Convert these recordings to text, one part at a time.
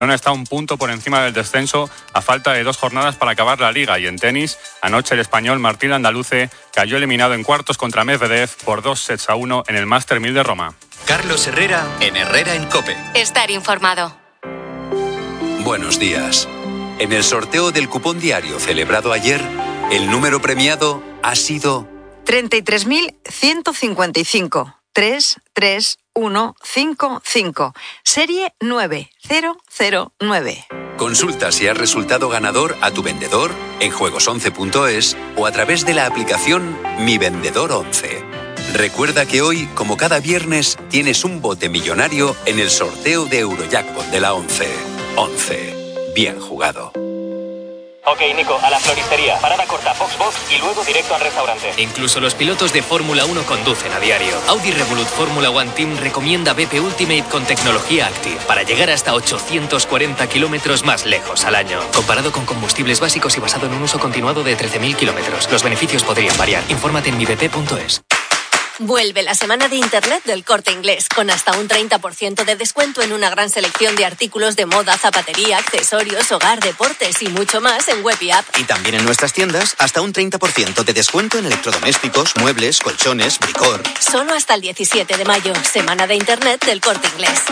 Está un punto por encima del descenso a falta de 2 jornadas para acabar la Liga. Y en tenis, anoche el español Martín Andaluce cayó eliminado en cuartos contra Medvedev por 2-1 en el Master 1000 de Roma. Carlos Herrera en Herrera en COPE. Estar informado. Buenos días. En el sorteo del cupón diario celebrado ayer, el número premiado ha sido 33.155. 33155. Serie 9009. Consulta si has resultado ganador a tu vendedor en juegos11.es o a través de la aplicación Mi Vendedor 11. Recuerda que hoy, como cada viernes, tienes un bote millonario en el sorteo de Eurojackpot de la 11. 11. Bien jugado. Ok, Nico, a la floristería. Parada corta, Box y luego directo al restaurante. Incluso los pilotos de Fórmula 1 conducen a diario. Audi Revolut Fórmula One Team recomienda BP Ultimate con tecnología Active para llegar hasta 840 kilómetros más lejos al año. Comparado con combustibles básicos y basado en un uso continuado de 13.000 kilómetros. Los beneficios podrían variar. Infórmate en mibp.es. Vuelve la semana de Internet del Corte Inglés, con hasta un 30% de descuento en una gran selección de artículos de moda, zapatería, accesorios, hogar, deportes y mucho más en web y app. Y también en nuestras tiendas, hasta un 30% de descuento en electrodomésticos, muebles, colchones, bricor. Solo hasta el 17 de mayo, semana de Internet del Corte Inglés.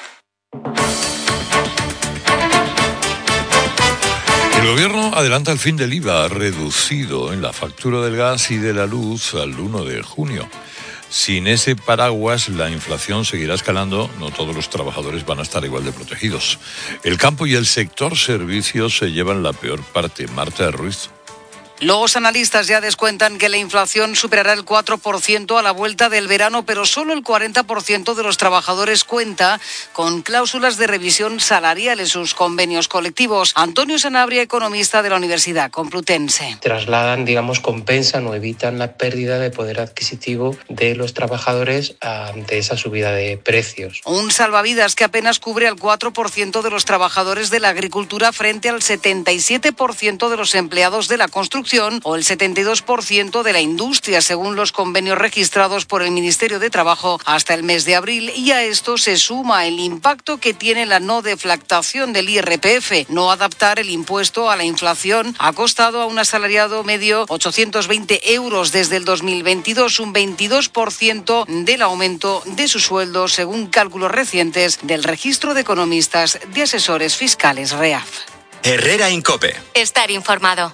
El gobierno adelanta el fin del IVA reducido en la factura del gas y de la luz al 1 de junio. Sin ese paraguas, la inflación seguirá escalando. No todos los trabajadores van a estar igual de protegidos. El campo y el sector servicios se llevan la peor parte. Marta Ruiz. Los analistas ya descuentan que la inflación superará el 4% a la vuelta del verano, pero solo el 40% de los trabajadores cuenta con cláusulas de revisión salarial en sus convenios colectivos. Antonio Sanabria, economista de la Universidad Complutense. Trasladan, compensan o evitan la pérdida de poder adquisitivo de los trabajadores ante esa subida de precios. Un salvavidas que apenas cubre al 4% de los trabajadores de la agricultura frente al 77% de los empleados de la construcción o el 72% de la industria, según los convenios registrados por el Ministerio de Trabajo hasta el mes de abril. Y a esto se suma el impacto que tiene la no deflactación del IRPF. No adaptar el impuesto a la inflación ha costado a un asalariado medio 820 euros desde el 2022, un 22% del aumento de su sueldo, según cálculos recientes del Registro de Economistas de Asesores Fiscales REAF. Herrera en COPE. Estar informado.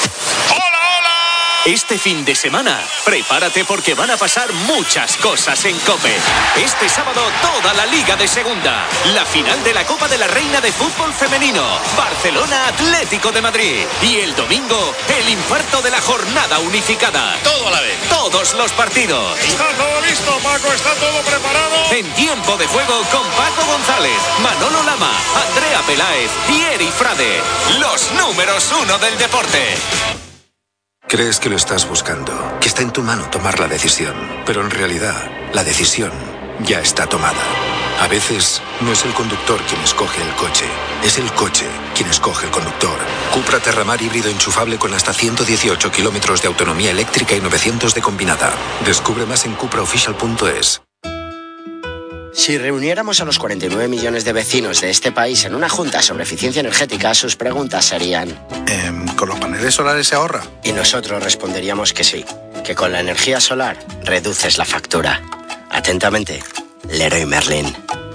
Este fin de semana, prepárate porque van a pasar muchas cosas en COPE. Este sábado, toda la Liga de Segunda. La final de la Copa de la Reina de Fútbol Femenino. Barcelona Atlético de Madrid. Y el domingo, el infarto de la jornada unificada. Todo a la vez. Todos los partidos. Está todo listo, Paco. Está todo preparado. En tiempo de juego con Paco González, Manolo Lama, Andrea Peláez y Eri Frade. Los números 1 del deporte. Crees que lo estás buscando, que está en tu mano tomar la decisión, pero en realidad la decisión ya está tomada. A veces no es el conductor quien escoge el coche, es el coche quien escoge el conductor. Cupra Terramar híbrido enchufable con hasta 118 kilómetros de autonomía eléctrica y 900 de combinada. Descubre más en cupraofficial.es. Si reuniéramos a los 49 millones de vecinos de este país en una junta sobre eficiencia energética, sus preguntas serían: ¿con los paneles solares se ahorra? Y nosotros responderíamos que sí, que con la energía solar reduces la factura. Atentamente, Leroy Merlin.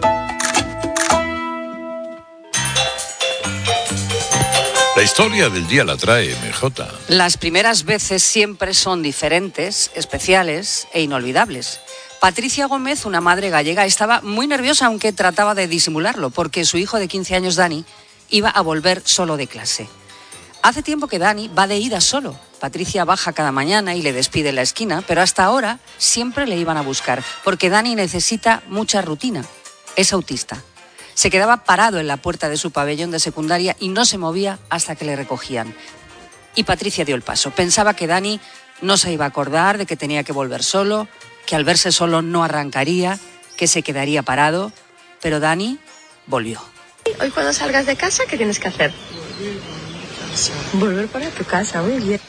La historia del día la trae MJ. Las primeras veces siempre son diferentes, especiales e inolvidables. Patricia Gómez, una madre gallega, estaba muy nerviosa, aunque trataba de disimularlo, porque su hijo de 15 años, Dani, iba a volver solo de clase. Hace tiempo que Dani va de ida solo. Patricia baja cada mañana y le despide en la esquina, pero hasta ahora siempre le iban a buscar, porque Dani necesita mucha rutina. Es autista. Se quedaba parado en la puerta de su pabellón de secundaria y no se movía hasta que le recogían. Y Patricia dio el paso. Pensaba que Dani no se iba a acordar de que tenía que volver solo, que al verse solo no arrancaría, que se quedaría parado, pero Dani volvió. Hoy cuando salgas de casa, ¿qué tienes que hacer? Volver para tu casa, muy bien.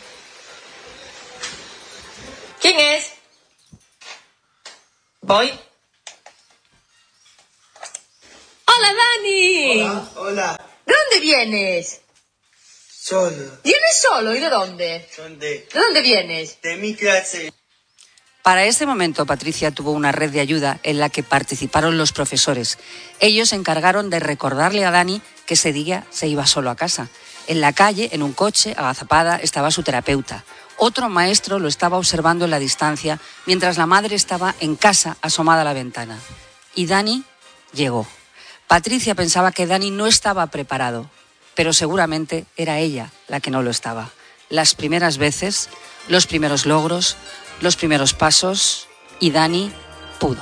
¿Quién es? Voy. Hola, Dani. Hola. ¿De dónde vienes? Solo. ¿Vienes solo? ¿Y de dónde? ¿Dónde? ¿De dónde vienes? De mi clase. Para ese momento, Patricia tuvo una red de ayuda en la que participaron los profesores. Ellos se encargaron de recordarle a Dani que ese día se iba solo a casa. En la calle, en un coche, agazapada, estaba su terapeuta. Otro maestro lo estaba observando en la distancia, mientras la madre estaba en casa, asomada a la ventana. Y Dani llegó. Patricia pensaba que Dani no estaba preparado, pero seguramente era ella la que no lo estaba. Las primeras veces, los primeros logros, los primeros pasos, y Dani pudo.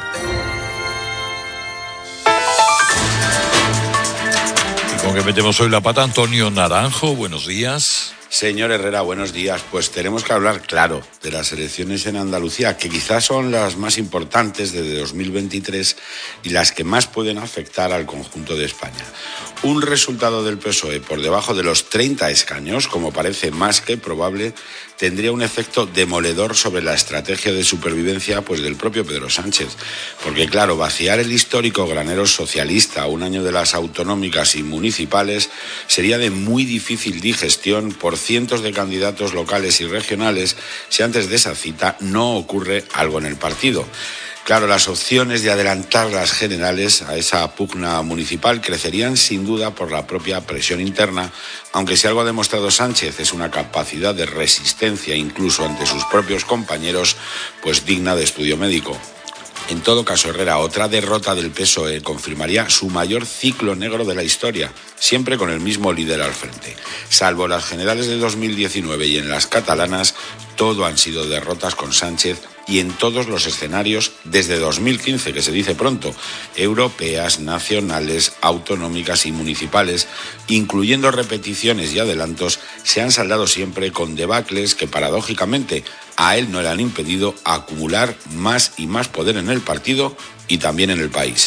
¿Y con qué metemos hoy la pata? Antonio Naranjo, buenos días. Señor Herrera, buenos días. Pues tenemos que hablar, claro, de las elecciones en Andalucía, que quizás son las más importantes de 2023 y las que más pueden afectar al conjunto de España. Un resultado del PSOE por debajo de los 30 escaños, como parece más que probable, tendría un efecto demoledor sobre la estrategia de supervivencia del propio Pedro Sánchez. Porque, claro, vaciar el histórico granero socialista a un año de las autonómicas y municipales sería de muy difícil digestión por cientos de candidatos locales y regionales si antes de esa cita no ocurre algo en el partido. Claro, las opciones de adelantar las generales a esa pugna municipal crecerían sin duda por la propia presión interna, aunque si algo ha demostrado Sánchez es una capacidad de resistencia incluso ante sus propios compañeros, digna de estudio médico. En todo caso, Herrera, otra derrota del PSOE confirmaría su mayor ciclo negro de la historia, siempre con el mismo líder al frente. Salvo las generales de 2019 y en las catalanas, todo han sido derrotas con Sánchez y en todos los escenarios desde 2015, que se dice pronto, europeas, nacionales, autonómicas y municipales, incluyendo repeticiones y adelantos, se han saldado siempre con debacles que paradójicamente a él no le han impedido acumular más y más poder en el partido y también en el país.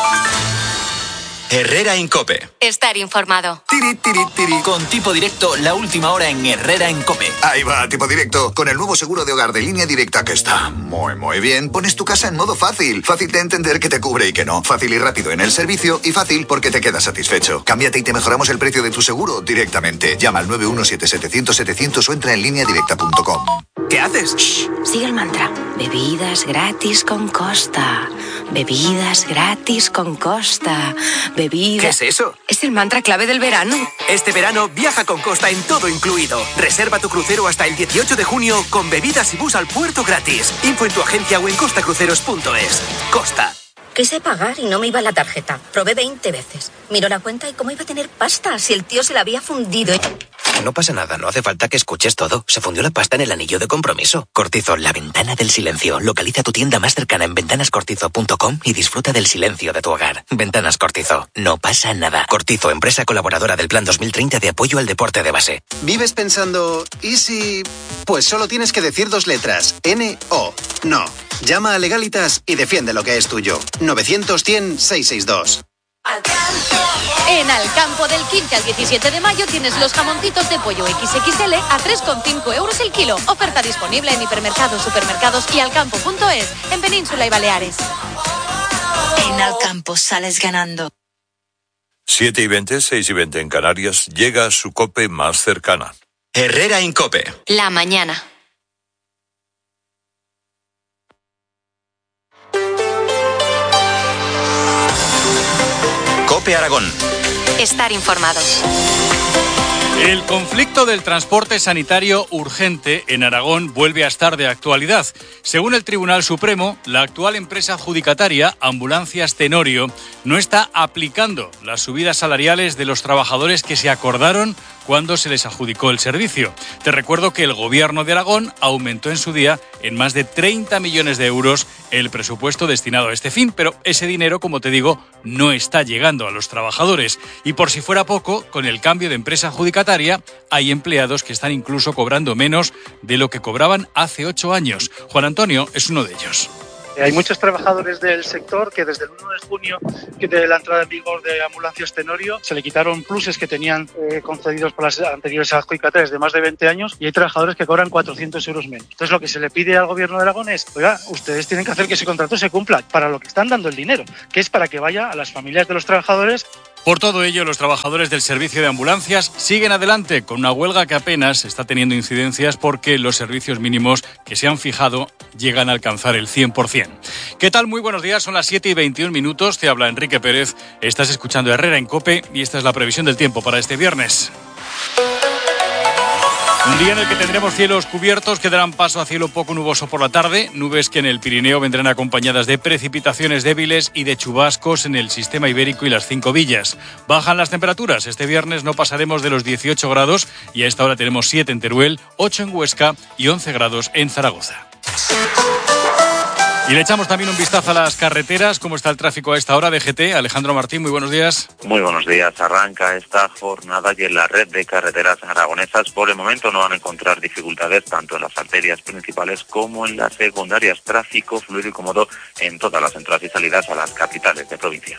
Herrera en COPE. Estar informado. Tiri, tiri, tiri. Con Tipo Directo, la última hora en Herrera en COPE. Ahí va, Tipo Directo. Con el nuevo seguro de hogar de Línea Directa, que está muy bien, pones tu casa en modo fácil. Fácil de entender que te cubre y que no. Fácil y rápido en el servicio y fácil porque te quedas satisfecho. Cámbiate y te mejoramos el precio de tu seguro directamente. Llama al 917-700-700 o entra en lineadirecta.com. ¿Qué haces? Shh, sigue el mantra. Bebidas gratis con Costa. Bebidas gratis con Costa. ¿Qué es eso? Es el mantra clave del verano. Este verano viaja con Costa en todo incluido. Reserva tu crucero hasta el 18 de junio con bebidas y bus al puerto gratis. Info en tu agencia o en costacruceros.es. Costa. Quise pagar y no me iba la tarjeta. Probé 20 veces. Miró la cuenta y cómo iba a tener pasta si el tío se la había fundido. No pasa nada, no hace falta que escuches todo. Se fundió la pasta en el anillo de compromiso. Cortizo, la ventana del silencio. Localiza tu tienda más cercana en ventanascortizo.com y disfruta del silencio de tu hogar. Ventanas Cortizo, no pasa nada. Cortizo, empresa colaboradora del Plan 2030 de apoyo al deporte de base. ¿Vives pensando, ¿y si...? Pues solo tienes que decir 2 letras. N-O. No. Llama a Legalitas y defiende lo que es tuyo. 900-100-662. En Alcampo del 15 al 17 de mayo tienes los jamoncitos de pollo XXL a 3,5 euros el kilo. Oferta disponible en hipermercados, supermercados y alcampo.es en Península y Baleares. En Alcampo sales ganando. 7:20, 6:20 en Canarias, llega su COPE más cercana. Herrera en COPE. La mañana. COPE Aragón. Estar informados. El conflicto del transporte sanitario urgente en Aragón vuelve a estar de actualidad. Según el Tribunal Supremo, la actual empresa adjudicataria, Ambulancias Tenorio, no está aplicando las subidas salariales de los trabajadores que se acordaron cuando se les adjudicó el servicio. Te recuerdo que el Gobierno de Aragón aumentó en su día en más de 30 millones de euros el presupuesto destinado a este fin, pero ese dinero, como te digo, no está llegando a los trabajadores. Y por si fuera poco, con el cambio de empresa adjudicataria, hay empleados que están incluso cobrando menos de lo que cobraban hace 8 años. Juan Antonio es uno de ellos. Hay muchos trabajadores del sector que desde el 1 de junio, que de la entrada en vigor de Ambulancias Tenorio, se le quitaron pluses que tenían concedidos por las anteriores adjudicatarias de más de 20 años y hay trabajadores que cobran 400 euros menos. Entonces lo que se le pide al Gobierno de Aragón es, oiga, ustedes tienen que hacer que ese contrato se cumpla para lo que están dando el dinero, que es para que vaya a las familias de los trabajadores. Por todo ello, los trabajadores del servicio de ambulancias siguen adelante con una huelga que apenas está teniendo incidencias porque los servicios mínimos que se han fijado llegan a alcanzar el 100%. ¿Qué tal? Muy buenos días, son las 7:21. Te habla Enrique Pérez, estás escuchando Herrera en COPE y esta es la previsión del tiempo para este viernes. Un día en el que tendremos cielos cubiertos que darán paso a cielo poco nuboso por la tarde, nubes que en el Pirineo vendrán acompañadas de precipitaciones débiles y de chubascos en el sistema ibérico y las 5 villas. Bajan las temperaturas, este viernes no pasaremos de los 18 grados y a esta hora tenemos 7 en Teruel, 8 en Huesca y 11 grados en Zaragoza. Y le echamos también un vistazo a las carreteras, cómo está el tráfico a esta hora. DGT, Alejandro Martín, muy buenos días. Muy buenos días, arranca esta jornada y en la red de carreteras aragonesas por el momento no van a encontrar dificultades tanto en las arterias principales como en las secundarias. Tráfico fluido y cómodo en todas las entradas y salidas a las capitales de provincia.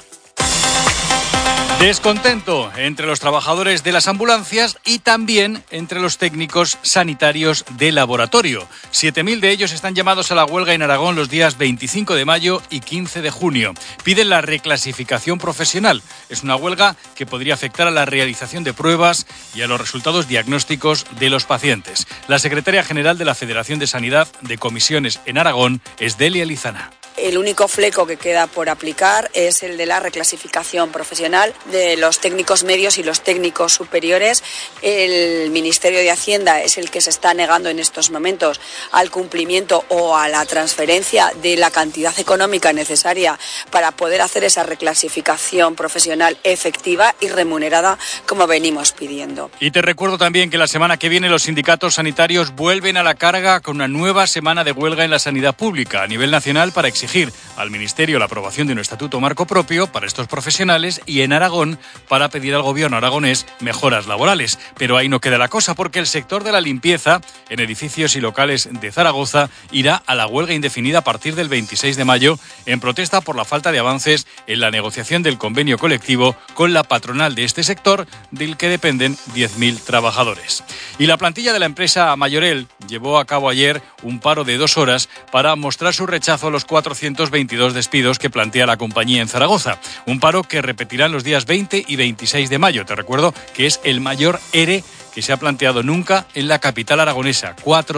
Descontento entre los trabajadores de las ambulancias y también entre los técnicos sanitarios de laboratorio. 7.000 de ellos están llamados a la huelga en Aragón los días 25 de mayo y 15 de junio. Piden la reclasificación profesional. Es una huelga que podría afectar a la realización de pruebas y a los resultados diagnósticos de los pacientes. La secretaria general de la Federación de Sanidad de Comisiones en Aragón es Delia Lizana. El único fleco que queda por aplicar es el de la reclasificación profesional de los técnicos medios y los técnicos superiores. El Ministerio de Hacienda es el que se está negando en estos momentos al cumplimiento o a la transferencia de la cantidad económica necesaria para poder hacer esa reclasificación profesional efectiva y remunerada como venimos pidiendo. Y te recuerdo también que la semana que viene los sindicatos sanitarios vuelven a la carga con una nueva semana de huelga en la sanidad pública a nivel nacional para exigir al Ministerio la aprobación de un estatuto marco propio para estos profesionales y en Aragón para pedir al gobierno aragonés mejoras laborales. Pero ahí no queda la cosa porque el sector de la limpieza en edificios y locales de Zaragoza irá a la huelga indefinida a partir del 26 de mayo en protesta por la falta de avances en la negociación del convenio colectivo con la patronal de este sector del que dependen 10.000 trabajadores. Y la plantilla de la empresa Mayorel llevó a cabo ayer un paro de 2 horas para mostrar su rechazo a los 422 despidos que plantea la compañía en Zaragoza. Un paro que repetirán los días 20 y 26 de mayo. Te recuerdo que es el mayor ERE que se ha planteado nunca en la capital aragonesa.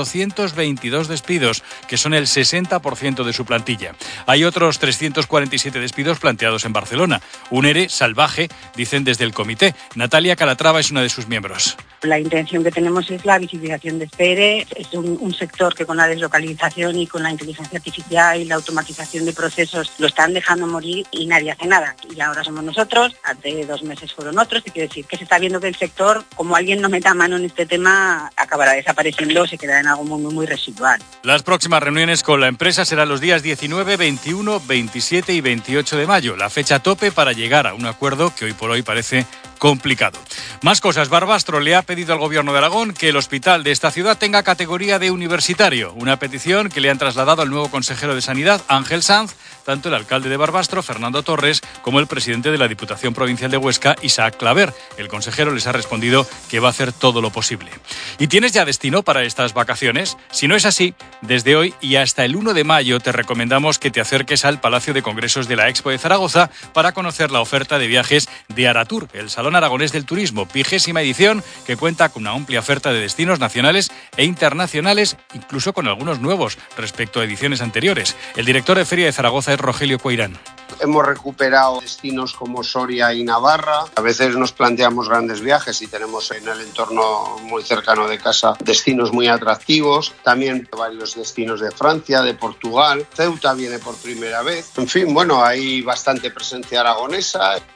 422 despidos, que son el 60% de su plantilla. Hay otros 347 despidos planteados en Barcelona. Un ERE salvaje, dicen desde el comité. Natalia Calatrava es una de sus miembros. La intención que tenemos es la visibilización de este ERE. Es un sector que con la deslocalización y con la inteligencia artificial y la automatización de procesos lo están dejando morir y nadie hace nada. Y ahora somos nosotros, hace 2 meses fueron otros. Y quiero decir que se está viendo que el sector, como alguien no meta mano en este tema, acabará desapareciendo, se quedará en algo muy residual. Las próximas reuniones con la empresa serán los días 19, 21, 27 y 28 de mayo. La fecha tope para llegar a un acuerdo que hoy por hoy parece complicado. Más cosas. Barbastro le ha pedido al gobierno de Aragón que el hospital de esta ciudad tenga categoría de universitario. Una petición que le han trasladado al nuevo consejero de Sanidad, Ángel Sanz, tanto el alcalde de Barbastro, Fernando Torres, como el presidente de la Diputación Provincial de Huesca, Isaac Claver. El consejero les ha respondido que va a hacer todo lo posible. ¿Y tienes ya destino para estas vacaciones? Si no es así, desde hoy y hasta el 1 de mayo te recomendamos que te acerques al Palacio de Congresos de la Expo de Zaragoza para conocer la oferta de viajes de Aratur, el Salón Aragonés del Turismo, 20ª edición, que cuenta con una amplia oferta de destinos nacionales e internacionales, incluso con algunos nuevos respecto a ediciones anteriores. El director de Feria de Zaragoza es Rogelio Cueirán. Hemos recuperado destinos como Soria y Navarra. A veces nos planteamos grandes viajes y tenemos en el entorno muy cercano de casa destinos muy atractivos. También varios destinos de Francia, de Portugal. Ceuta viene por primera vez. En fin, bueno, hay bastante presencia aragonesa.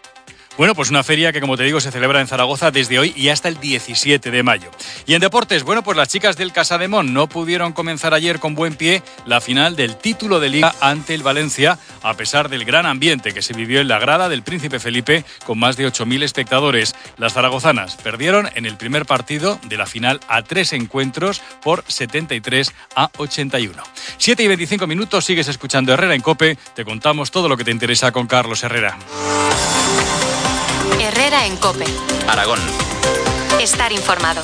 Bueno, pues una feria que, como te digo, se celebra en Zaragoza desde hoy y hasta el 17 de mayo. Y en deportes, bueno, pues las chicas del Casademont no pudieron comenzar ayer con buen pie la final del título de Liga ante el Valencia, a pesar del gran ambiente que se vivió en la grada del Príncipe Felipe con más de 8.000 espectadores. Las zaragozanas perdieron en el primer partido de la final a 3 encuentros por 73-81. 7:25, sigues escuchando Herrera en COPE. Te contamos todo lo que te interesa con Carlos Herrera. Herrera en COPE. Aragón. Estar informado.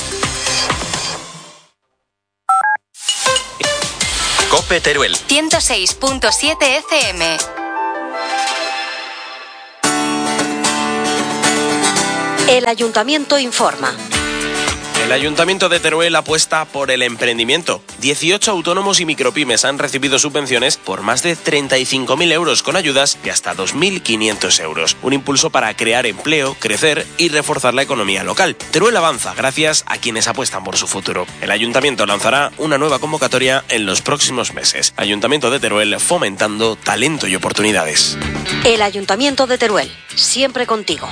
COPE Teruel. 106.7 FM. El Ayuntamiento informa. El Ayuntamiento de Teruel apuesta por el emprendimiento. 18 autónomos y micropymes han recibido subvenciones por más de 35.000 euros con ayudas de hasta 2.500 euros. Un impulso para crear empleo, crecer y reforzar la economía local. Teruel avanza gracias a quienes apuestan por su futuro. El Ayuntamiento lanzará una nueva convocatoria en los próximos meses. Ayuntamiento de Teruel, fomentando talento y oportunidades. El Ayuntamiento de Teruel, siempre contigo.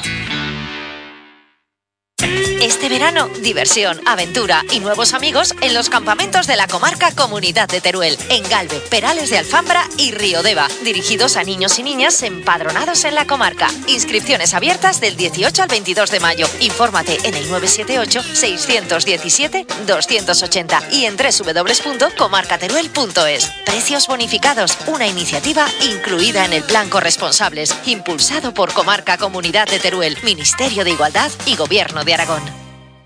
Este verano, diversión, aventura y nuevos amigos en los campamentos de la comarca Comunidad de Teruel, en Galve, Perales de Alfambra y Riodeva, dirigidos a niños y niñas empadronados en la comarca. Inscripciones abiertas del 18 al 22 de mayo. Infórmate en el 978-617-280 y en www.comarcateruel.es. Precios bonificados, una iniciativa incluida en el Plan Corresponsables, impulsado por Comarca Comunidad de Teruel, Ministerio de Igualdad y Gobierno de Aragón.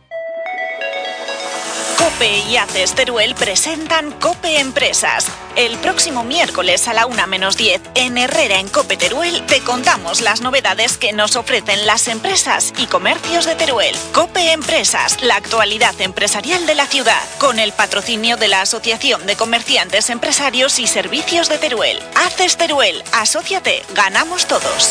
COPE y ACES Teruel presentan COPE Empresas. El próximo miércoles a la 1:10 en Herrera en COPE Teruel te contamos las novedades que nos ofrecen las empresas y comercios de Teruel. COPE Empresas, la actualidad empresarial de la ciudad, con el patrocinio de la Asociación de Comerciantes, Empresarios y Servicios de Teruel. ACES Teruel, asóciate, ganamos todos.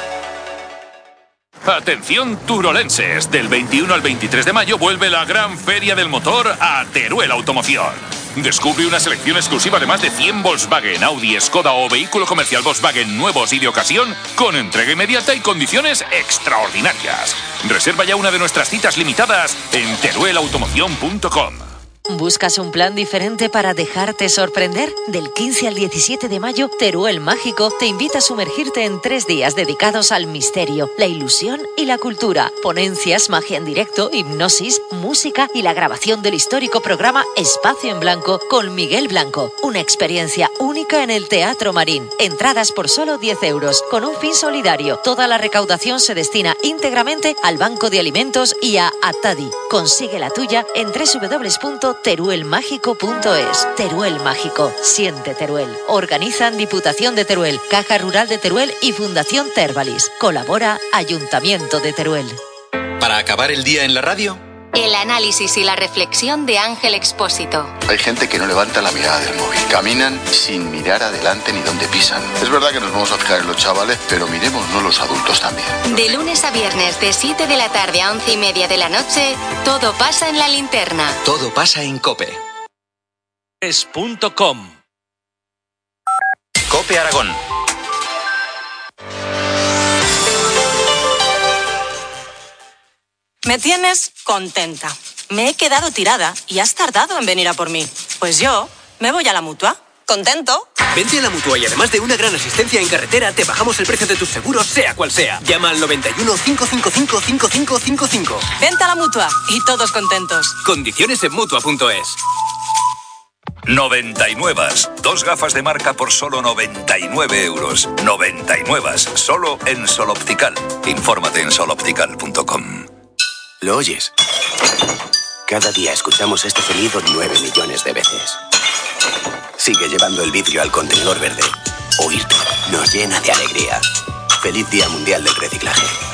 Atención turolenses, del 21 al 23 de mayo vuelve la gran feria del motor a Teruel Automoción. Descubre una selección exclusiva de más de 100 Volkswagen, Audi, Skoda o vehículo comercial Volkswagen nuevos y de ocasión con entrega inmediata y condiciones extraordinarias. Reserva ya una de nuestras citas limitadas en teruelautomoción.com. ¿Buscas un plan diferente para dejarte sorprender? Del 15 al 17 de mayo, Teruel Mágico te invita a sumergirte en 3 días dedicados al misterio, la ilusión y la cultura. Ponencias, magia en directo, hipnosis, música y la grabación del histórico programa Espacio en Blanco con Miguel Blanco. Una experiencia única en el Teatro Marín. Entradas por solo 10 euros, con un fin solidario. Toda la recaudación se destina íntegramente al Banco de Alimentos y a Atadi. Consigue la tuya en www.teruelmágico.es. Teruel Mágico, siente Teruel. Organizan Diputación de Teruel, Caja Rural de Teruel y Fundación Tervalis. Colabora Ayuntamiento de Teruel. Para acabar el día en la radio, El análisis y la reflexión de Ángel Expósito. Hay gente que no levanta la mirada del móvil. Caminan sin mirar adelante ni dónde pisan. Es verdad que nos vamos a fijar en los chavales, pero miremosnos los adultos también. De lunes a viernes, de 7 de la tarde a 11:30 de la noche, todo pasa en la linterna. todo pasa en COPE. Es.com. COPE Aragón. Me tienes contenta. Me he quedado tirada y has tardado en venir a por mí. Pues yo me voy a la Mutua. ¿Contento? Vente a la Mutua y además de una gran asistencia en carretera, te bajamos el precio de tus seguros, sea cual sea. Llama al 91 555 5555. Vente a la Mutua y todos contentos. Condiciones en Mutua.es. 99. 2 gafas de marca por solo 99 euros. 99. Solo en Sol Optical. Infórmate en soloptical.com. ¿Lo oyes? Cada día escuchamos este sonido 9 millones de veces. Sigue llevando el vidrio al contenedor verde. Oírte nos llena de alegría. Feliz Día Mundial del Reciclaje.